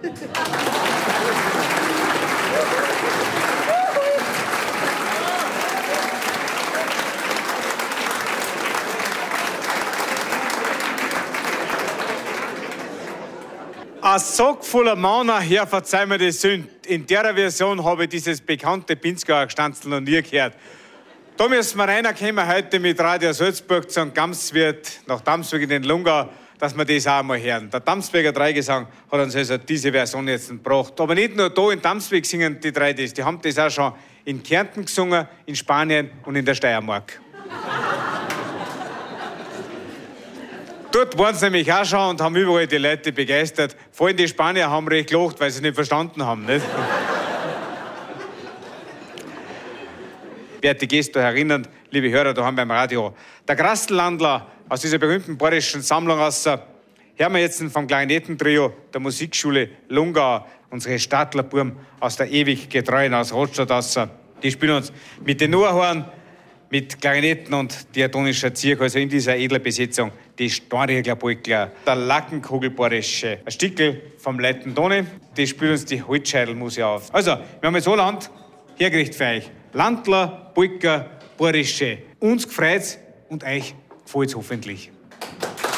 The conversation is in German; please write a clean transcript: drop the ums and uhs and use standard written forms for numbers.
Ein Sack voller Mauner, Herr, verzeih mir die Sünde. In der Version habe ich dieses bekannte Pinzgauer Gstanzl noch nie gehört. Da müssen wir reinkommen heute mit Radio Salzburg zum Gamswirt nach Damsweg in den Lungau, dass wir das auch mal hören. Der Damsweger Dreigesang hat uns also diese Version jetzt gebracht. Aber nicht nur da in Damsweg singen die drei das, die haben das auch schon in Kärnten gesungen, in Spanien und in der Steiermark. Dort waren sie nämlich auch schon und haben überall die Leute begeistert. Vor allem die Spanier haben recht gelacht, weil sie es nicht verstanden haben. Nicht? Werte Gäste erinnern, liebe Hörer, da haben wir im Radio. Der Grastellandler aus dieser berühmten bayerischen Sammlung aus, hören wir jetzt vom Klarinettentrio der Musikschule Lungau, unsere Stadtlerburm aus der ewig Getreuen aus Rotstadt aus. Die spielen uns mit den Nurhorn, mit Klarinetten und diatonischer Zirk, also in dieser edlen Besetzung, die Stornregler-Polkler, der Lackenkugelbohrische, ein Stickel vom Leitendone, die spielt uns die Holzscheidelmusik auf. Also, wir haben jetzt Holland hergerichtet für euch. Landler, Polker, Bohrische. Uns gefreut's und euch gefällt's hoffentlich.